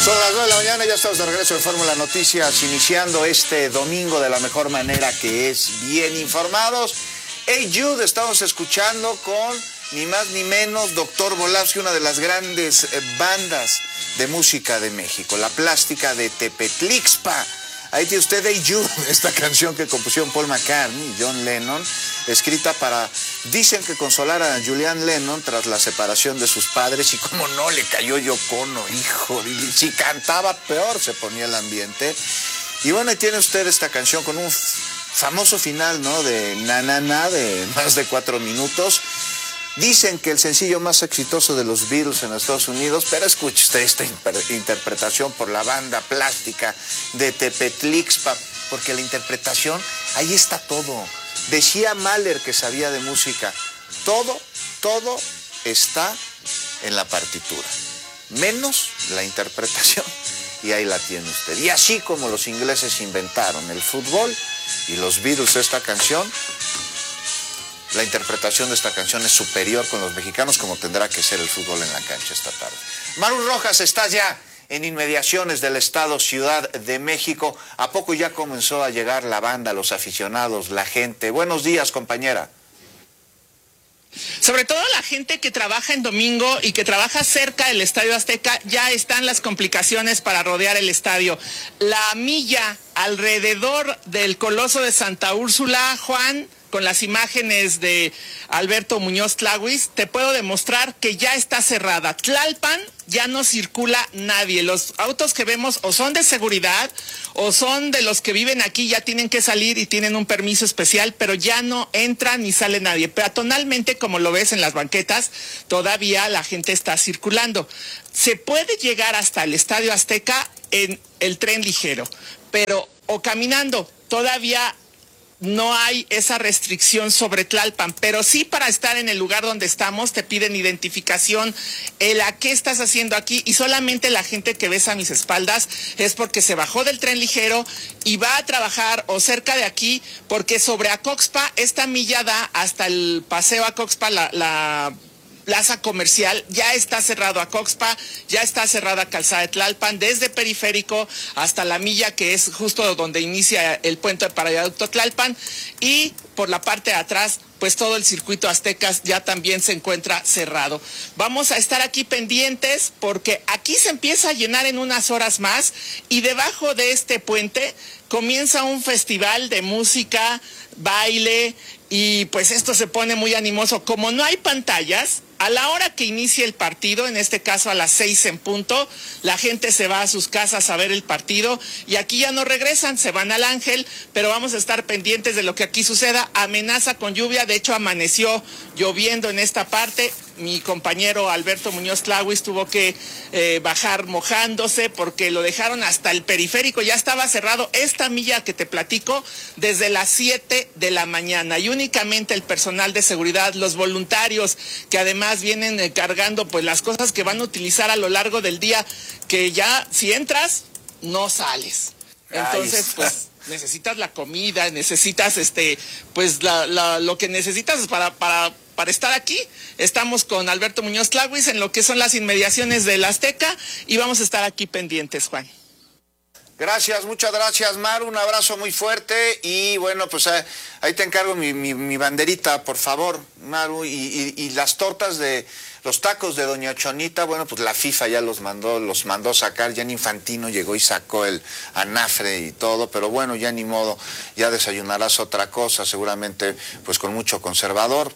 Son las 9 de la mañana, ya estamos de regreso en Fórmula Noticias, iniciando este domingo de la mejor manera, que es bien informados. Hey Jude, estamos escuchando con ni más ni menos Dr. Volavsky, una de las grandes bandas de música de México, La Plástica de Tepetlixpa. Ahí tiene usted Hey Jude, esta canción que compusieron Paul McCartney y John Lennon, escrita para, dicen que consolar a Julian Lennon tras la separación de sus padres, y como no le cayó Yoko Ono, hijo, y si cantaba peor se ponía el ambiente. Y bueno, ahí tiene usted esta canción con un famoso final, ¿no? De na na na, de más de 4 minutos. Dicen que el sencillo más exitoso de los Beatles en Estados Unidos, pero escuche usted esta interpretación por la banda Plástica de Tepetlixpa, porque la interpretación, ahí está todo. Decía Mahler, que sabía de música, todo está en la partitura, menos la interpretación, y ahí la tiene usted. Y así como los ingleses inventaron el fútbol y los Beatles esta canción, la interpretación de esta canción es superior con los mexicanos, como tendrá que ser el fútbol en la cancha esta tarde. Maru Rojas, estás ya en inmediaciones del estado Ciudad de México. ¿A poco ya comenzó a llegar la banda, los aficionados, la gente? Buenos días, compañera. Sobre todo la gente que trabaja en domingo y que trabaja cerca del Estadio Azteca, ya están las complicaciones para rodear el estadio. La milla alrededor del Coloso de Santa Úrsula, Juan, con las imágenes de Alberto Muñoz Tlahuis, te puedo demostrar que ya está cerrada. Tlalpan ya no circula nadie. Los autos que vemos o son de seguridad o son de los que viven aquí, ya tienen que salir y tienen un permiso especial, pero ya no entra ni sale nadie. Peatonalmente, como lo ves en las banquetas, todavía la gente está circulando. Se puede llegar hasta el Estadio Azteca en el tren ligero, pero o caminando. Todavía no hay esa restricción sobre Tlalpan, pero sí, para estar en el lugar donde estamos te piden identificación, a qué estás haciendo aquí, y solamente la gente que ves a mis espaldas es porque se bajó del tren ligero y va a trabajar o cerca de aquí, porque sobre Acoxpa, esta milla da hasta el paseo Acoxpa, la plaza comercial, ya está cerrado Acoxpa, ya está cerrada Calzada de Tlalpan, desde Periférico hasta la milla, que es justo donde inicia el puente para viaducto Tlalpan, y por la parte de atrás, pues todo el circuito Aztecas ya también se encuentra cerrado. Vamos a estar aquí pendientes porque aquí se empieza a llenar en unas horas más, y debajo de este puente comienza un festival de música, baile, y pues esto se pone muy animoso. Como no hay pantallas, a la hora que inicie el partido, en este caso a las 6 en punto, la gente se va a sus casas a ver el partido, y aquí ya no regresan, se van al Ángel, pero vamos a estar pendientes de lo que aquí suceda. Amenaza con lluvia, de hecho amaneció lloviendo en esta parte. Mi compañero Alberto Muñoz Tlahuis tuvo que bajar mojándose porque lo dejaron hasta el Periférico, ya estaba cerrado esta milla que te platico desde las 7 de la mañana, y únicamente el personal de seguridad, los voluntarios que además vienen cargando pues las cosas que van a utilizar a lo largo del día, que ya si entras no sales. Entonces, pues necesitas la comida, necesitas pues lo que necesitas para estar aquí. Estamos con Alberto Muñoz Tlahuis en lo que son las inmediaciones del Azteca, y vamos a estar aquí pendientes, Juan. Gracias, muchas gracias, Maru, un abrazo muy fuerte, y bueno, pues ahí te encargo mi banderita, por favor, Maru, y las tortas de los tacos de Doña Chonita. Bueno, pues la FIFA ya los mandó sacar. Gianni Infantino llegó y sacó el anafre y todo, pero bueno, ya ni modo, ya desayunarás otra cosa, seguramente pues con mucho conservador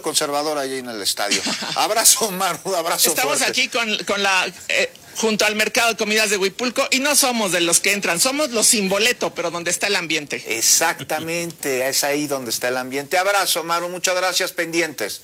ahí en el estadio. Abrazo, Maru, abrazo. Estamos fuerte. aquí con la junto al mercado de comidas de Huipulco, y no somos de los que entran, somos los sin boleto, pero donde está el ambiente. Exactamente, es ahí donde está el ambiente. Abrazo, Maru, muchas gracias, pendientes.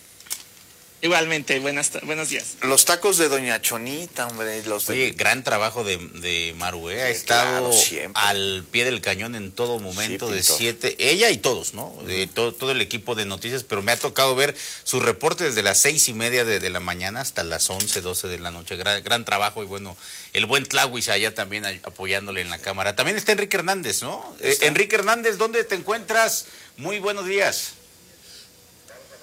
Igualmente, buenos días. Los tacos de Doña Chonita, hombre. Oye, gran trabajo de Maru, ha estado al pie del cañón en todo momento, sí, de 7, ella y todos, ¿no? Todo el equipo de noticias, pero me ha tocado ver su reporte desde las 6:30 de la mañana hasta las 11, 12 de la noche. Gran trabajo, y bueno, el buen Tlahuis allá también apoyándole en la cámara. También está Enrique Hernández, ¿no? Enrique Hernández, ¿dónde te encuentras? Muy buenos días.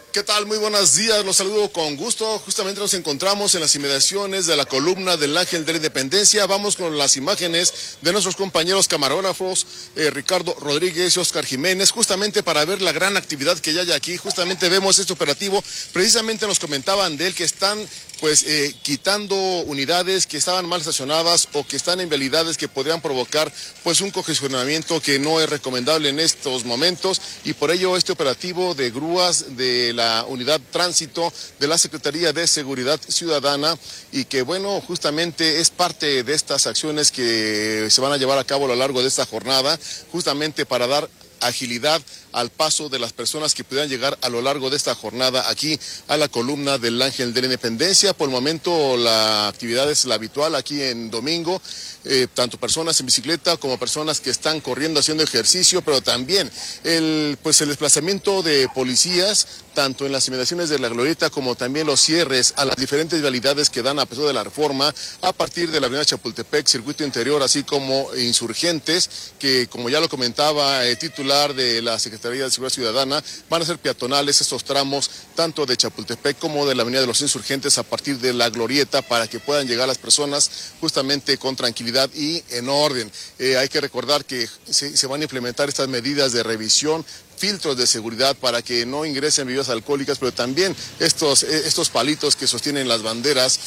¿Qué tal? Muy buenos días, los saludo con gusto. Justamente nos encontramos en las inmediaciones de la columna del Ángel de la Independencia. Vamos con las imágenes de nuestros compañeros camarógrafos, Ricardo Rodríguez y Oscar Jiménez, justamente para ver la gran actividad que ya hay aquí. Justamente vemos este operativo. Precisamente nos comentaban de él que están quitando unidades que estaban mal estacionadas o que están en vialidades que podrían provocar un congestionamiento que no es recomendable en estos momentos, y por ello este operativo de grúas de la unidad tránsito de la Secretaría de Seguridad Ciudadana, y que justamente es parte de estas acciones que se van a llevar a cabo a lo largo de esta jornada, justamente para dar agilidad al paso de las personas que puedan llegar a lo largo de esta jornada aquí a la columna del Ángel de la Independencia. Por el momento la actividad es la habitual aquí en domingo, tanto personas en bicicleta como personas que están corriendo, haciendo ejercicio, pero también el desplazamiento de policías, tanto en las inmediaciones de la Glorieta como también los cierres a las diferentes vialidades que dan a pesar de la reforma, a partir de la avenida Chapultepec, Circuito Interior, así como Insurgentes, que como ya lo comentaba el titular de la Secretaría de Seguridad Ciudadana, van a ser peatonales estos tramos, tanto de Chapultepec como de la avenida de los Insurgentes, a partir de la Glorieta, para que puedan llegar las personas justamente con tranquilidad y en orden. Hay que recordar que se van a implementar estas medidas de revisión, filtros de seguridad para que no ingresen bebidas alcohólicas, pero también estos palitos que sostienen las banderas,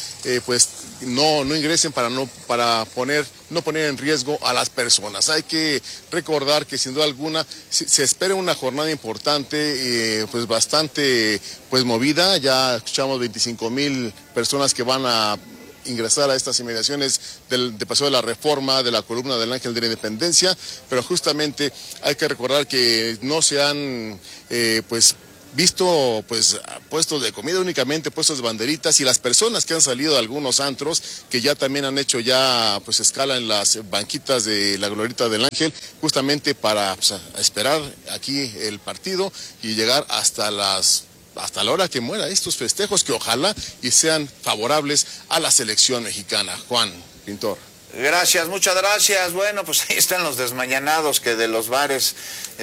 no ingresen para no poner en riesgo a las personas. Hay que recordar que sin duda alguna se espera una jornada importante, bastante movida. Ya escuchamos 25,000 personas que van a ingresar a estas inmediaciones de Paseo de la Reforma, de la columna del Ángel de la Independencia, pero justamente hay que recordar que no se han visto puestos de comida, únicamente puestos de banderitas, y las personas que han salido de algunos antros que ya también han hecho escala en las banquitas de la Glorieta del Ángel, justamente para esperar aquí el partido y llegar hasta la hora que muera estos festejos, que ojalá y sean favorables a la selección mexicana. Juan Pintor. Gracias, muchas gracias. Bueno, pues ahí están los desmañanados que de los bares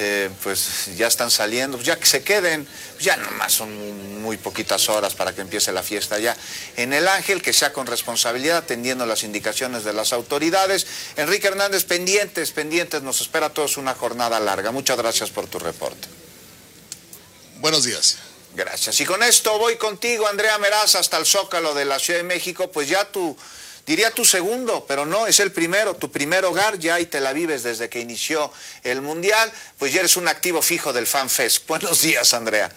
ya están saliendo. Pues ya que se queden, ya nomás son muy poquitas horas para que empiece la fiesta ya en el Ángel, que sea con responsabilidad, atendiendo las indicaciones de las autoridades. Enrique Hernández, pendientes, nos espera a todos una jornada larga. Muchas gracias por tu reporte. Buenos días. Gracias. Y con esto voy contigo, Andrea Meraz, hasta el Zócalo de la Ciudad de México. Pues ya diría tu segundo, pero no, es el primero, tu primer hogar, ya ahí te la vives desde que inició el Mundial. Pues ya eres un activo fijo del FanFest. Buenos días, Andrea.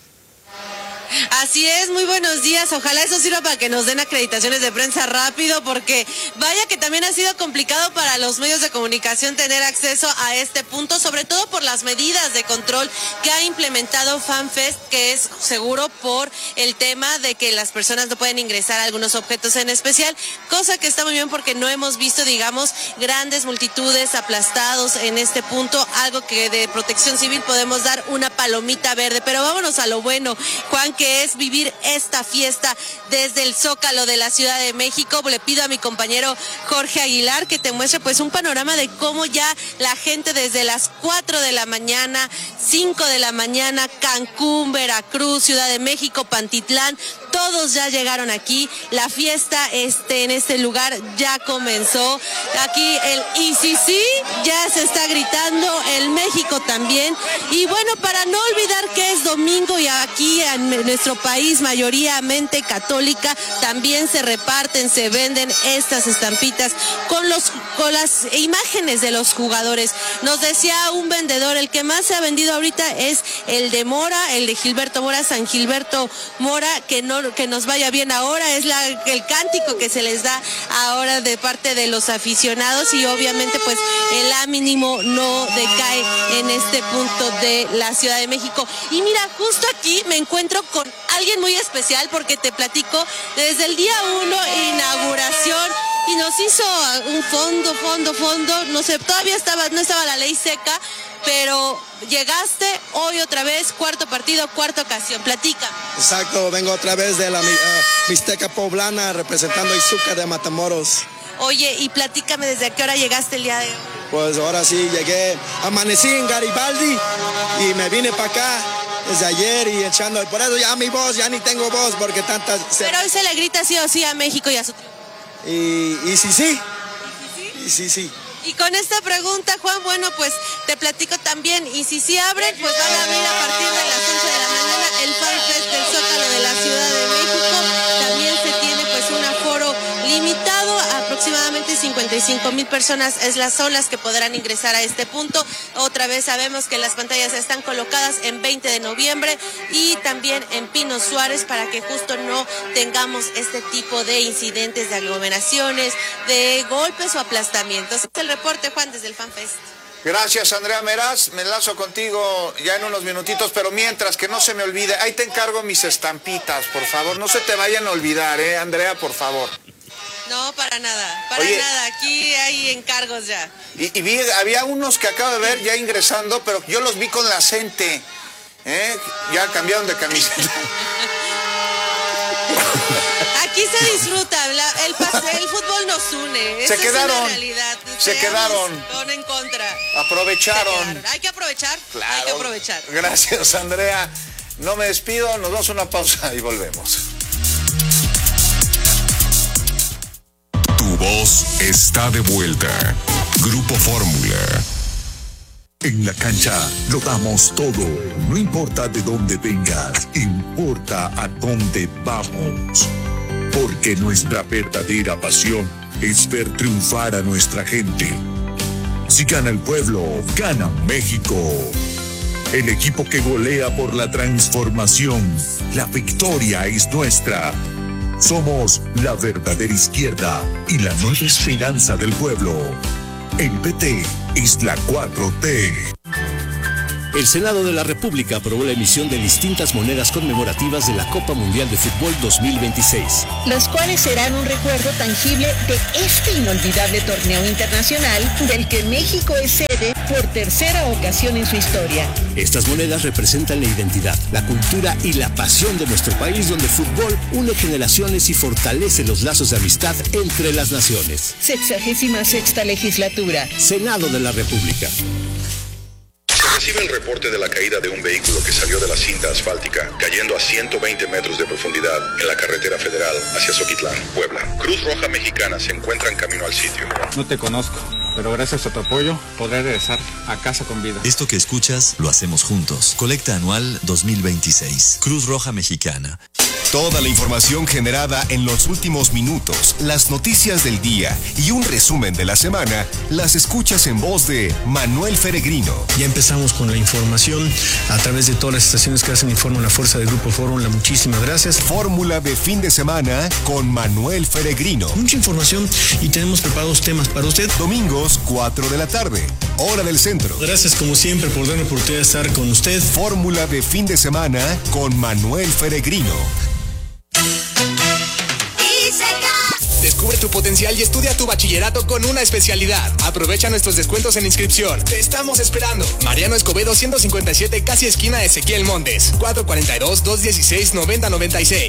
Así es, muy buenos días. Ojalá eso sirva para que nos den acreditaciones de prensa rápido, porque vaya que también ha sido complicado para los medios de comunicación tener acceso a este punto, sobre todo por las medidas de control que ha implementado FanFest, que es seguro por el tema de que las personas no pueden ingresar a algunos objetos en especial, cosa que está muy bien porque no hemos visto, grandes multitudes aplastados en este punto, algo que de Protección Civil podemos dar una palomita verde. Pero vámonos a lo bueno, Juan, que es vivir esta fiesta desde el Zócalo de la Ciudad de México. Le pido a mi compañero Jorge Aguilar que te muestre un panorama de cómo ya la gente desde las 4 de la mañana, 5 de la mañana, Cancún, Veracruz, Ciudad de México, Pantitlán, todos ya llegaron aquí. La fiesta en este lugar ya comenzó. Aquí el ICC ya se está gritando, el México también. Y bueno, para no olvidar que es domingo y aquí en nuestro país, mayoritariamente católica, también se reparten, se venden estas estampitas con las imágenes de los jugadores. Nos decía un vendedor, el que más se ha vendido ahorita es el de Mora, el de Gilberto Mora, San Gilberto Mora, que nos vaya bien ahora, es el cántico que se les da ahora de parte de los aficionados, y obviamente el ánimo no decae en este punto de la Ciudad de México. Y mira, justo aquí me encuentro con alguien muy especial, porque te platico, desde el día 1, inauguración, y nos hizo un fondo, no sé, todavía no estaba la ley seca, pero llegaste hoy otra vez, cuarto partido, cuarta ocasión, platica. Exacto, vengo otra vez de la Mixteca Poblana, representando a Izúcar de Matamoros. Oye, y platícame, ¿desde qué hora llegaste el día de hoy? Pues ahora sí, amanecí en Garibaldi y me vine para acá desde ayer y echando. Por eso ya mi voz, ya ni tengo voz porque tantas... Pero hoy se le grita sí o sí a México y a su... Y sí. Y sí. Y con esta pregunta, Juan, bueno, pues te platico también, y si abren, pues van a abrir a partir de las 11 de la mañana el Fan Fest del Zócalo de la Ciudad de México. También se tiene pues un aforo limitado, aproximadamente 55,000 personas son las que podrán ingresar a este punto. Otra vez sabemos que las pantallas están colocadas en 20 de noviembre y también en Pino Suárez para que justo no tengamos este tipo de incidentes, de aglomeraciones, de golpes o aplastamientos. El reporte, Juan, desde el Fan Fest. Gracias, Andrea Meraz. Me enlazo contigo ya en unos minutitos, pero mientras, que no se me olvide, ahí te encargo mis estampitas, por favor. No se te vayan a olvidar, Andrea, por favor. No, para nada, aquí hay encargos ya. Y vi, había unos que acabo de ver ya ingresando, pero yo los vi con la gente, ya cambiaron de camiseta. Aquí se disfruta, el fútbol nos une, se quedaron, es una realidad. Se quedaron. Con en contra. Aprovecharon. Hay que aprovechar, claro. Hay que aprovechar. Gracias, Andrea. No me despido, nos damos una pausa y volvemos. Tu voz está de vuelta. Grupo Fórmula. En la cancha lo damos todo. No importa de dónde vengas, importa a dónde vamos. Porque nuestra verdadera pasión es ver triunfar a nuestra gente. Si gana el pueblo, gana México. El equipo que golea por la transformación. La victoria es nuestra. Somos la verdadera izquierda y la nueva esperanza del pueblo. El PT es la 4T. El Senado de la República aprobó la emisión de distintas monedas conmemorativas de la Copa Mundial de Fútbol 2026. Los cuales serán un recuerdo tangible de este inolvidable torneo internacional del que México es sede por tercera ocasión en su historia. Estas monedas representan la identidad, la cultura y la pasión de nuestro país, donde el fútbol une generaciones y fortalece los lazos de amistad entre las naciones. 66ª legislatura. Senado de la República. Recibe el reporte de la caída de un vehículo que salió de la cinta asfáltica, cayendo a 120 metros de profundidad en la carretera federal hacia Zoquitlán, Puebla. Cruz Roja Mexicana se encuentra en camino al sitio. No te conozco, pero gracias a tu apoyo podré regresar a casa con vida. Esto que escuchas lo hacemos juntos. Colecta anual 2026. Cruz Roja Mexicana. Toda la información generada en los últimos minutos, las noticias del día y un resumen de la semana, las escuchas en voz de Manuel Feregrino. Ya empezamos con la información a través de todas las estaciones que hacen Informa la fuerza del Grupo Fórmula. Muchísimas gracias. Fórmula de fin de semana con Manuel Feregrino. Mucha información y tenemos preparados temas para usted. Domingos, 4 de la tarde, hora del centro. Gracias como siempre por darme la oportunidad de estar con usted. Fórmula de fin de semana con Manuel Feregrino. Descubre tu potencial y estudia tu bachillerato con una especialidad. Aprovecha nuestros descuentos en inscripción. Te estamos esperando. Mariano Escobedo 157, casi esquina Ezequiel Montes. 442-216-9096.